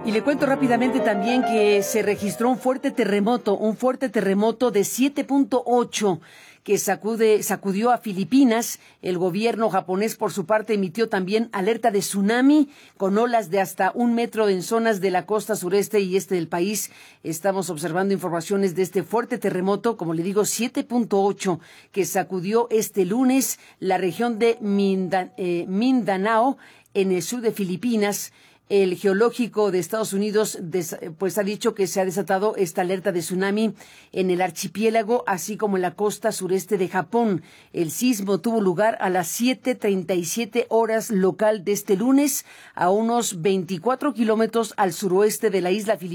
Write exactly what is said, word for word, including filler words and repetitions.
Y le cuento rápidamente también que se registró un fuerte terremoto, un fuerte terremoto de siete punto ocho que sacude, sacudió a Filipinas. El gobierno japonés, por su parte, emitió también alerta de tsunami con olas de hasta un metro en zonas de la costa sureste y este del país. Estamos observando informaciones de este fuerte terremoto, como le digo, siete punto ocho, que sacudió este lunes la región de Minda, eh, Mindanao, en el sur de Filipinas. El geológico de Estados Unidos pues ha dicho que se ha desatado esta alerta de tsunami en el archipiélago, así como en la costa sureste de Japón. El sismo tuvo lugar a las siete treinta y siete horas local de este lunes, a unos veinticuatro kilómetros al suroeste de la isla filipina.